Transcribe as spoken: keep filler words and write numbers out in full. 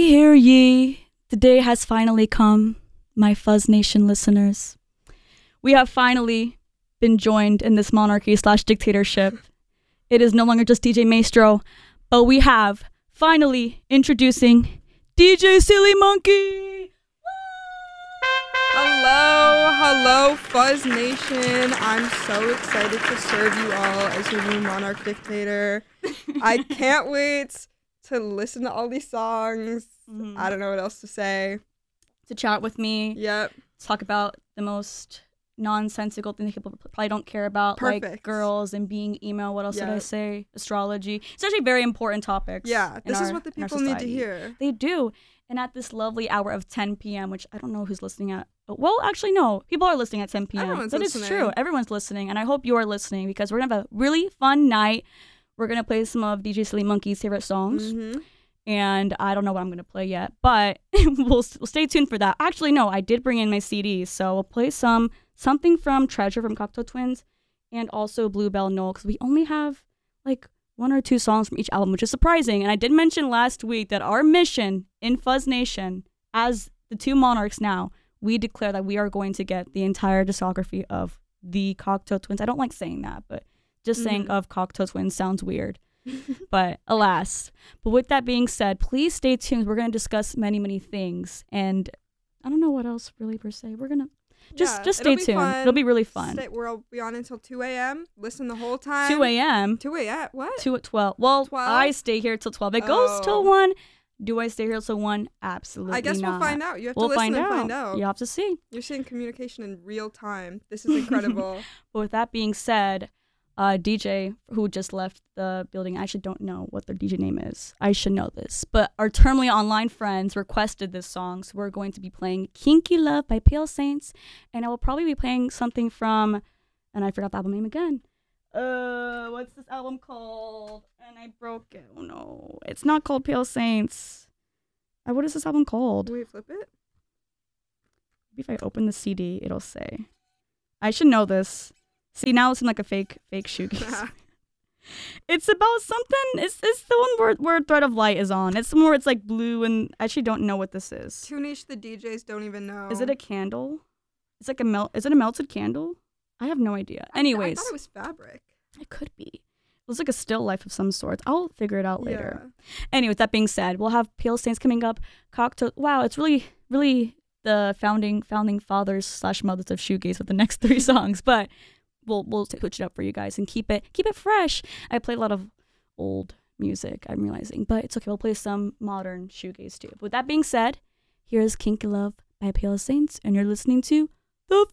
hear ye, the day has finally come, my Fuzz Nation listeners. We have finally been joined in this monarchy slash dictatorship. It is no longer just D J Maestro, but we have finally introducing D J Silly Monkey. Hello, hello, Fuzz Nation. I'm so excited to serve you all as your new monarch dictator. I can't wait to listen to all these songs. Mm-hmm. I don't know what else to say. To chat with me. Yep. Talk about the most nonsensical things people probably don't care about. Perfect. Like girls and being emo. What else yep. did I say? Astrology. It's actually very important topics. Yeah, this our, is what the people need to hear. They do. And at this lovely hour of ten p.m., which I don't know who's listening at. Well, actually, no. People are listening at ten p.m. Everyone's that listening. is true. Everyone's listening. And I hope you are listening because we're going to have a really fun night. We're going to play some of D J Silly Monkey's favorite songs. Mm-hmm. And I don't know what I'm going to play yet, but we'll, we'll stay tuned for that. Actually, no, I did bring in my C Ds. So we'll play some something from Treasure from Cocteau Twins and also Bluebell Knoll because we only have like one or two songs from each album, which is surprising. And I did mention last week that our mission in Fuzz Nation, as the two monarchs now, we declare that we are going to get the entire discography of the Cocteau Twins. I don't like saying that, but just mm-hmm. saying of Cocteau Twins sounds weird. But alas. But with that being said, please stay tuned. We're going to discuss many, many things. And I don't know what else really per se. We're going to just yeah, just stay tuned. Fun. It'll be really fun. Stay, we'll be on until two a.m. Listen the whole time. two a.m.? two a.m. What? two at twelve. Well, twelve? I stay here till twelve. It oh. goes till one. Do I stay here till one? Absolutely I guess not. we'll find out. You have we'll to listen find and out. find out. You have to see. You're seeing communication in real time. This is incredible. But with that being said, uh, D J who just left the building, I actually don't know what their D J name is. I should know this. But our Termly Online friends requested this song, so we're going to be playing Kinky Love by Pale Saints. And I will probably be playing something from, and I forgot the album name again. Uh, what's this album called? And I broke it. Oh no, it's not called Pale Saints. Uh, what is this album called? Wait, flip it. Maybe if I open the C D, it'll say. I should know this. See, now it's like a fake, fake shoegaze. It's about something. It's it's the one where where Thread of Light is on. It's more. It's like blue, and I actually don't know what this is. Too niche. The D Js don't even know. Is it a candle? It's like a melt. Is it a melted candle? I have no idea. Anyways, I, I thought it was fabric. It could be. It looks like a still life of some sort. I'll figure it out later. Yeah. Anyway, with that being said, we'll have Pale Saints coming up. Cocteau. Wow, it's really, really the founding founding fathers slash mothers of shoegaze with the next three songs. But we'll we'll switch it up for you guys and keep it keep it fresh. I played a lot of old music, I'm realizing, but it's okay. We'll play some modern shoegaze too. But with that being said, here's Kinky Love by Pale Saints, and you're listening to